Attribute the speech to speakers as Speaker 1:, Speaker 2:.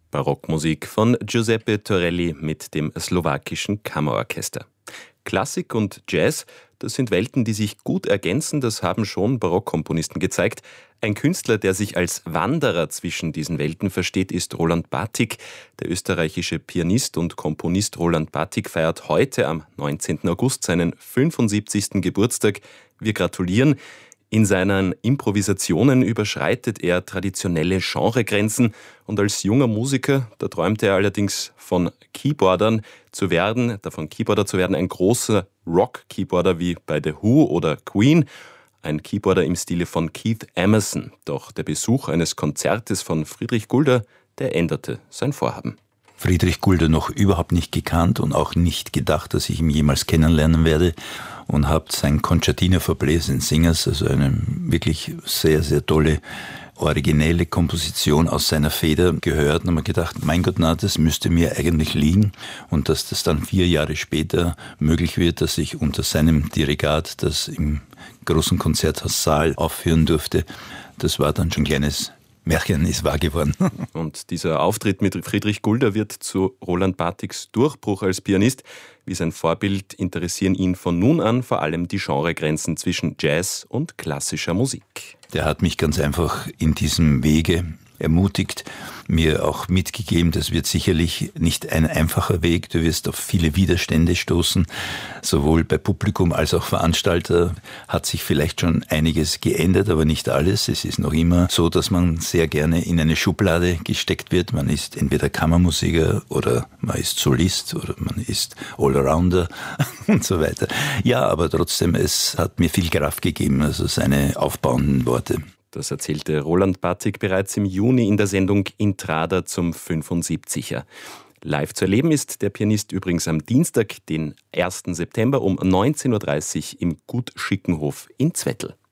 Speaker 1: Barockmusik von Giuseppe Torelli mit dem slowakischen Kammerorchester. Klassik und Jazz, das sind Welten, die sich gut ergänzen, das haben schon Barockkomponisten gezeigt. Ein Künstler, der sich als Wanderer zwischen diesen Welten versteht, ist Roland Batik. Der österreichische Pianist und Komponist Roland Batik feiert heute am 19. August seinen 75. Geburtstag. Wir gratulieren. In seinen Improvisationen überschreitet er traditionelle Genregrenzen und als junger Musiker, da träumte er allerdings davon, Keyboarder zu werden, ein großer Rock-Keyboarder wie bei The Who oder Queen, ein Keyboarder im Stile von Keith Emerson. Doch der Besuch eines Konzertes von Friedrich Gulda, der änderte sein Vorhaben.
Speaker 2: Friedrich Gulda noch überhaupt nicht gekannt und auch nicht gedacht, dass ich ihn jemals kennenlernen werde, und habe sein Concertina for Brass and Singers, also eine wirklich sehr, sehr tolle, originelle Komposition aus seiner Feder gehört und habe mir gedacht, mein Gott, na, das müsste mir eigentlich liegen, und dass das dann 4 Jahre später möglich wird, dass ich unter seinem Dirigat das im großen Konzerthaus Saal aufführen durfte, das war dann schon ein kleines Märchen, ist wahr geworden.
Speaker 1: Und dieser Auftritt mit Friedrich Gulda wird zu Roland Batiks Durchbruch als Pianist. Wie sein Vorbild interessieren ihn von nun an vor allem die Genregrenzen zwischen Jazz und klassischer Musik.
Speaker 2: Der hat mich ganz einfach in diesem Wege ermutigt, mir auch mitgegeben, das wird sicherlich nicht ein einfacher Weg, du wirst auf viele Widerstände stoßen, sowohl bei Publikum als auch Veranstalter hat sich vielleicht schon einiges geändert, aber nicht alles. Es ist noch immer so, dass man sehr gerne in eine Schublade gesteckt wird. Man ist entweder Kammermusiker oder man ist Solist oder man ist Allrounder und so weiter. Ja, aber trotzdem, es hat mir viel Kraft gegeben, also seine aufbauenden Worte.
Speaker 1: Das erzählte Roland Batik bereits im Juni in der Sendung Intrada zum 75er. Live zu erleben ist der Pianist übrigens am Dienstag, den 1. September um 19.30 Uhr im Gut Schickenhof in Zwettl.